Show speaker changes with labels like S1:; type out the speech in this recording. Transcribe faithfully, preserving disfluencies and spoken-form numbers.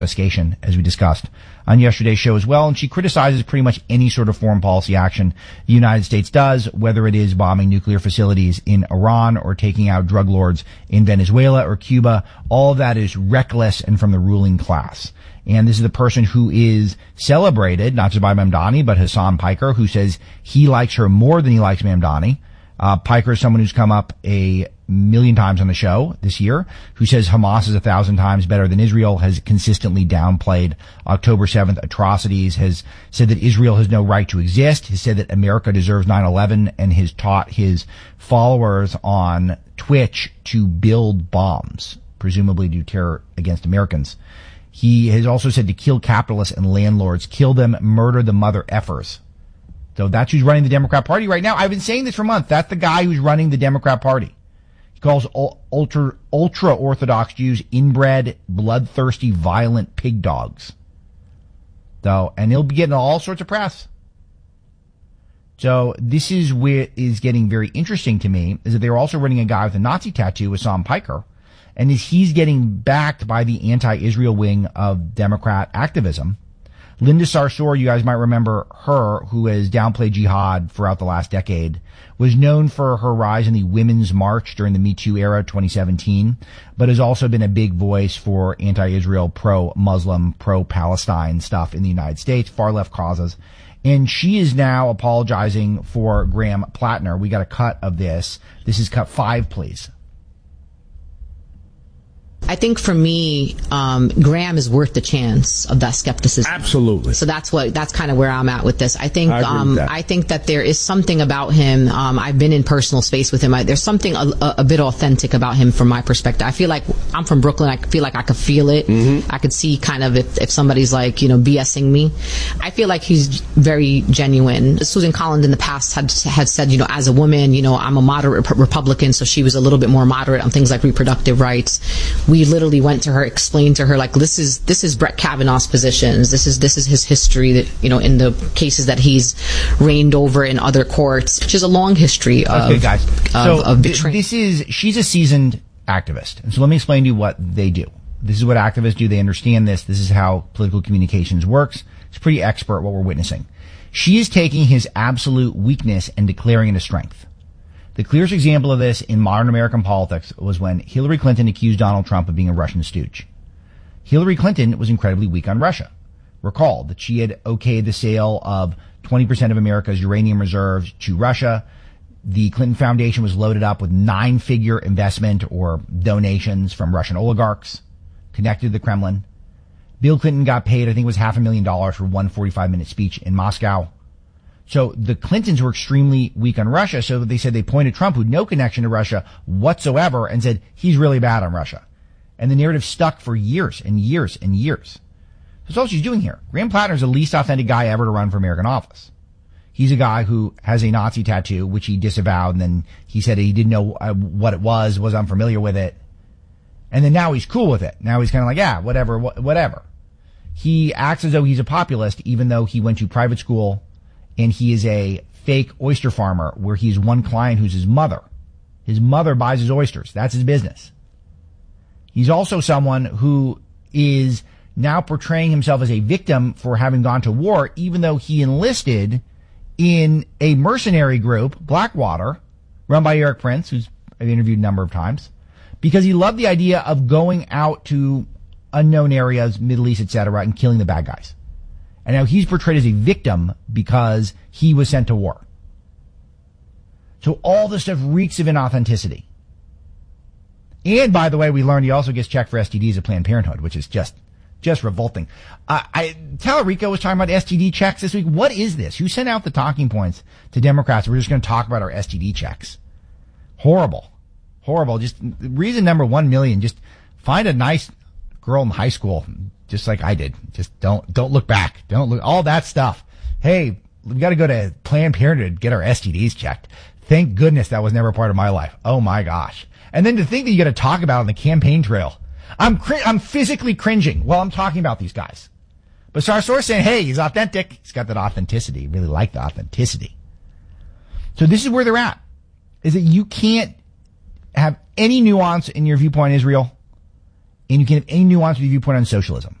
S1: investigation, as we discussed on yesterday's show as well. And she criticizes pretty much any sort of foreign policy action the United States does, whether it is bombing nuclear facilities in Iran or taking out drug lords in Venezuela or Cuba. All of that is reckless and from the ruling class. And this is the person who is celebrated, not just by Mamdani, but Hassan Piker, who says he likes her more than he likes Mamdani. Uh, Piker is someone who's come up a million times on the show this year, who says Hamas is a thousand times better than Israel, has consistently downplayed October seventh atrocities, has said that Israel has no right to exist, has said that America deserves nine eleven, and has taught his followers on Twitch to build bombs, presumably do terror against Americans. He has also said to kill capitalists and landlords, kill them, murder the mother effers. So that's who's running the Democrat Party right now. I've been saying this for months. That's the guy who's running the Democrat Party. He calls ultra, ultra Orthodox Jews inbred, bloodthirsty, violent pig dogs. So, and he'll be getting all sorts of press. So this is where is getting very interesting to me, is that they're also running a guy with a Nazi tattoo, Hassan Piker, and is he's getting backed by the anti-Israel wing of Democrat activism. Linda Sarsour, you guys might remember her, who has downplayed jihad throughout the last decade, was known for her rise in the Women's March during the Me Too era, twenty seventeen, but has also been a big voice for anti-Israel, pro-Muslim, pro-Palestine stuff in the United States, far-left causes. And she is now apologizing for Graham Plattner. We got a cut of this. This is cut five, please.
S2: I think for me, um, Graham is worth the chance of that skepticism.
S3: Absolutely.
S2: So that's what, that's kind of where I'm at with this. I think,
S3: I agree
S2: um,
S3: with that.
S2: I think that there is something about him. Um, I've been in personal space with him. I, there's something a, a, a bit authentic about him from my perspective. I feel like I'm from Brooklyn. I feel like I could feel it. Mm-hmm. I could see kind of if, if somebody's like, you know, BSing me. I feel like he's very genuine. Susan Collins in the past had, had said, you know, as a woman, you know, I'm a moderate Republican, so she was a little bit more moderate on things like reproductive rights. We literally went to her, explained to her, like, this is this is Brett Kavanaugh's positions. This is this is his history, that, you know, in the cases that he's reigned over in other courts, which is a long history of,
S1: okay, guys.
S2: of,
S1: so
S2: of betrayal.
S1: This is, she's a seasoned activist. And so let me explain to you what they do. This is what activists do. They understand this. This is how political communications works. It's pretty expert what we're witnessing. She is taking his absolute weakness and declaring it a strength. The clearest example of this in modern American politics was when Hillary Clinton accused Donald Trump of being a Russian stooge. Hillary Clinton was incredibly weak on Russia. Recall that she had okayed the sale of twenty percent of America's uranium reserves to Russia. The Clinton Foundation was loaded up with nine-figure investment or donations from Russian oligarchs connected to the Kremlin. Bill Clinton got paid, I think it was half a million dollars for one forty-five minute speech in Moscow. So the Clintons were extremely weak on Russia, so they said they pointed Trump, who had no connection to Russia whatsoever, and said, he's really bad on Russia. And the narrative stuck for years and years and years. That's all she's doing here. Graham Plattner is the least authentic guy ever to run for American office. He's a guy who has a Nazi tattoo, which he disavowed, and then he said he didn't know uh, what it was, was unfamiliar with it. And then now he's cool with it. Now he's kind of like, yeah, whatever, wh- whatever. He acts as though he's a populist, even though he went to private school, and he is a fake oyster farmer where he's one client who's his mother. His mother buys his oysters. That's his business. He's also someone who is now portraying himself as a victim for having gone to war, even though he enlisted in a mercenary group, Blackwater, run by Eric Prince, who's I've interviewed a number of times, because he loved the idea of going out to unknown areas, Middle East, et cetera, and killing the bad guys. And now he's portrayed as a victim because he was sent to war. So all this stuff reeks of inauthenticity. And by the way, we learned he also gets checked for S T Ds at Planned Parenthood, which is just, just revolting. Uh, I, Tallarico was talking about S T D checks this week. What is this? Who sent out the talking points to Democrats? We're just going to talk about our S T D checks. Horrible. Horrible. Just reason number one million, just find a nice girl in high school, just like I did. Just don't, don't look back. Don't look, all that stuff. Hey, we got to go to Planned Parenthood to get our S T Ds checked. Thank goodness that was never part of my life. Oh my gosh. And then to think that you got to talk about it on the campaign trail. I'm cr- I'm physically cringing while I'm talking about these guys. But Sarsour saying, hey, he's authentic. He's got that authenticity. Really like the authenticity. So this is where they're at. Is that you can't have any nuance in your viewpoint on Israel, and you can't have any nuance in your viewpoint on socialism.